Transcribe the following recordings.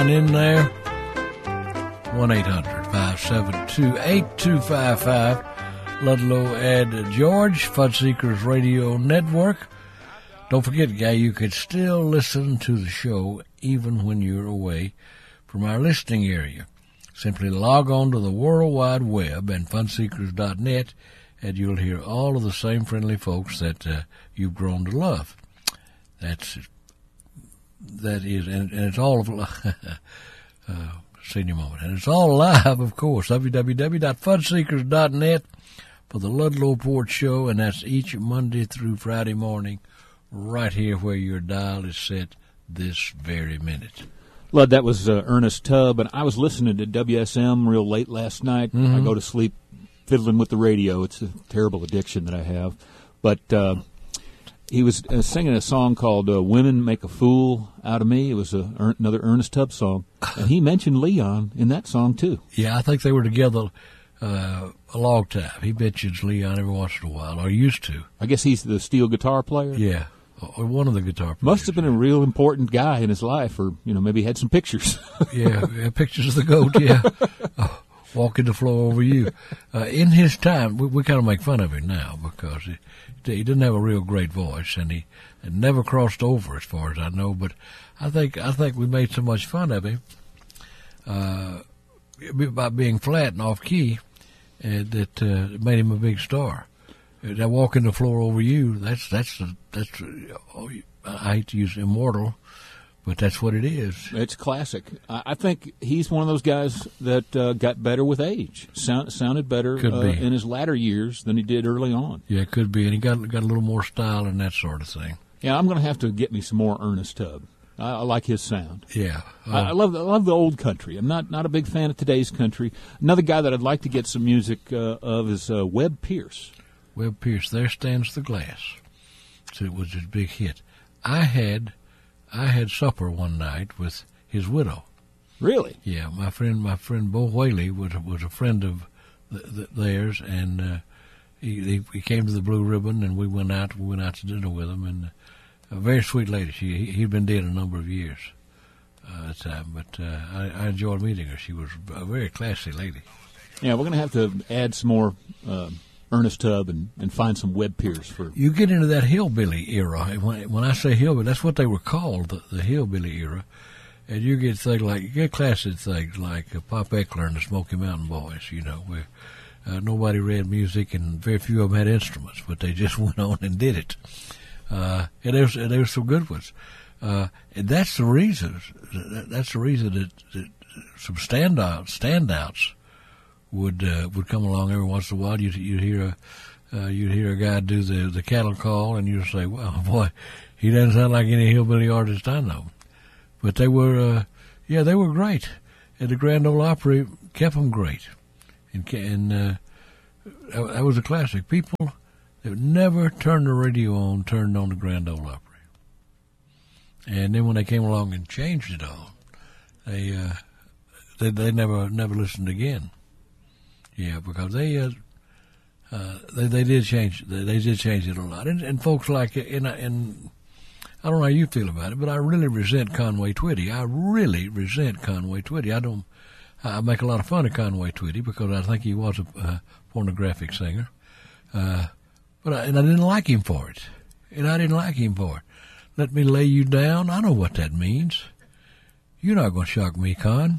In there, 1-800-572-8255, Ludlow and George, Funseekers Radio Network. Don't forget, Guy, you can still listen to the show even when you're away from our listening area. Simply log on to the World Wide Web and funseekers.net, and you'll hear all of the same friendly folks that you've grown to love. That is, and it's all of senior moment, and it's all live, of course. www.funseekers.net for the Ludlow Port Show, and that's each Monday through Friday morning, right here where your dial is set this very minute. Lud, that was Ernest Tubb, and I was listening to WSM real late last night. Mm-hmm. I go to sleep fiddling with the radio. It's a terrible addiction that I have, but. He was singing a song called Women Make a Fool Out of Me. It was another Ernest Tubb song. And he mentioned Leon in that song, too. Yeah, I think they were together a long time. He mentions Leon every once in a while, or used to. I guess he's the steel guitar player? Yeah, or one of the guitar players. Must have been a real important guy in his life, or, maybe he had some pictures. yeah, pictures of the goat, yeah. Walking the floor over you. In his time, we kind of make fun of him now because he didn't have a real great voice, and he never crossed over, as far as I know. But I think we made so much fun of him by being flat and off key, that made him a big star. That walking the floor over you, that's I hate to use immortal. But that's what it is. It's classic. I think he's one of those guys that got better with age. Sounded better in his latter years than he did early on. Yeah, it could be. And he got a little more style and that sort of thing. Yeah, I'm going to have to get me some more Ernest Tubb. I like his sound. Yeah. I love the old country. I'm not a big fan of today's country. Another guy that I'd like to get some music of is Webb Pierce. Webb Pierce, There Stands the Glass. So it was his big hit. I had supper one night with his widow. Really? Yeah, my friend Bo Whaley was a friend of theirs, and he came to the Blue Ribbon, and we went out to dinner with him, and a very sweet lady. He'd been dead a number of years at the time, but I enjoyed meeting her. She was a very classy lady. Yeah, we're going to have to add some more Ernest Tubb and find some Webb Pierce for. You get into that hillbilly era. When I say hillbilly, that's what they were called, the hillbilly era. And you get classic things like Pop Eckler and the Smoky Mountain Boys, where nobody read music and very few of them had instruments, but they just went on and did it. And there were some good ones. And that's the reason. That's the reason that some standouts would come along every once in a while. You'd hear a guy do the cattle call, and you'd say, "Well, boy, he doesn't sound like any hillbilly artist I know." But they were, they were great, and the Grand Ole Opry kept them great, and that was a classic. People that never turned the radio on turned on the Grand Ole Opry, and then when they came along and changed it all, they never listened again. Yeah, because they did change. They did change it a lot, and folks like and I don't know how you feel about it, but I really resent Conway Twitty. I make a lot of fun of Conway Twitty because I think he was a pornographic singer, but I didn't like him for it. Let me lay you down. I know what that means. You're not going to shock me, Con.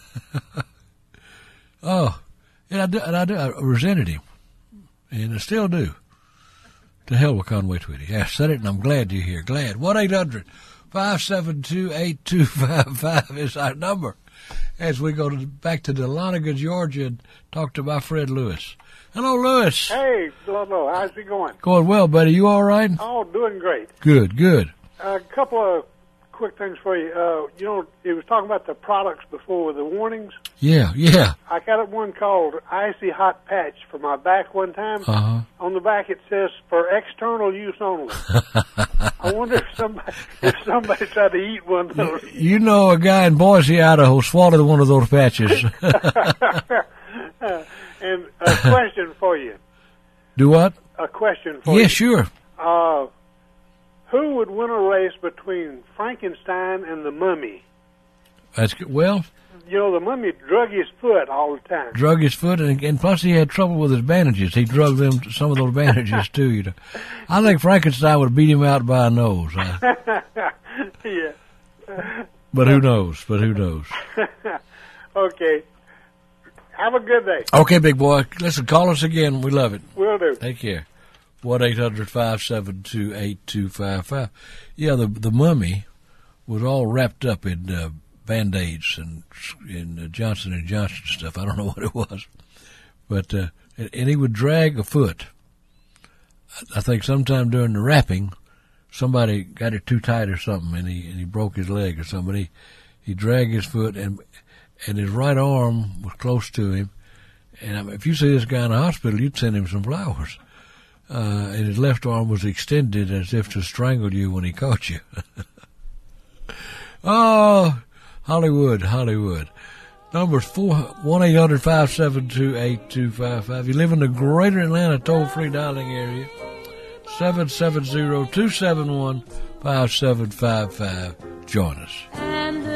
Oh. And I do. I resented him, and I still do. To hell with Conway Twitty. I said it, and I'm glad you're here. Glad. 1-800-572-8255 is our number. As we go back to Dahlonega, Georgia, and talk to my friend Lewis. Hello, Lewis. Hey, hello. How's it going? Going well, buddy. You all right? Oh, doing great. Good. A couple of quick things for you. It was talking about the products before with the warnings. Yeah. I got one called Icy Hot Patch for my back one time. Uh-huh. On the back it says for external use only. I wonder if somebody tried to eat one of those. You know a guy in Boise, Idaho swallowed one of those patches. And a question for you. Do what? A question for you. Yeah, sure. Who would win a race between Frankenstein and the Mummy? That's good. Well, You know, the mummy drug his foot all the time. drug his foot, and plus he had trouble with his bandages. He drug them, some of those bandages too. You know, I think Frankenstein would beat him out by a nose. Yeah. But who knows? Okay. Have a good day. Okay, big boy. Listen, call us again. We love it. Will do. Take care. 1-800-572-8255. Yeah, the mummy was all wrapped up in Band-Aids and in Johnson & Johnson stuff. I don't know what it was. But and he would drag a foot. I think sometime during the wrapping, somebody got it too tight or something, and he broke his leg or something. He dragged his foot, and his right arm was close to him. And I mean, if you see this guy in the hospital, you'd send him some flowers. And his left arm was extended as if to strangle you when he caught you. Oh, Hollywood. Number's 1-800-572-8255. You live in the greater Atlanta toll-free dialing area, 770-271-5755. Join us.